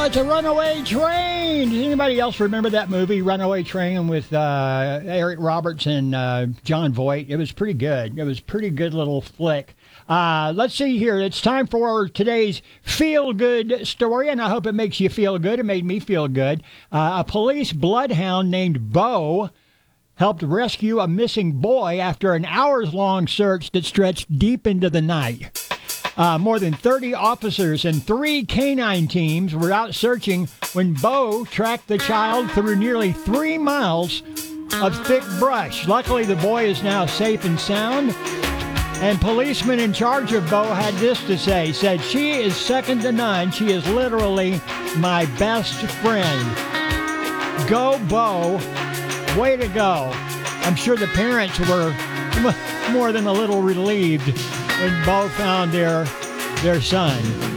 It's a Runaway Train. Does anybody else remember that movie, Runaway Train, with Eric Roberts and John Voight? It was pretty good. It was a pretty good little flick. Let's see here. It's time for today's feel-good story, and I hope it makes you feel good. It made me feel good. A police bloodhound named Bo helped rescue a missing boy after an hours-long search that stretched deep into the night. More than 30 officers and 3 canine teams were out searching when Bo tracked the child through nearly 3 miles of thick brush. Luckily, the boy is now safe and sound. And policeman in charge of Bo had this to say. He said, "She is second to none. She is literally my best friend." Go, Bo. Way to go. I'm sure the parents were more than a little relieved when Bo found their son.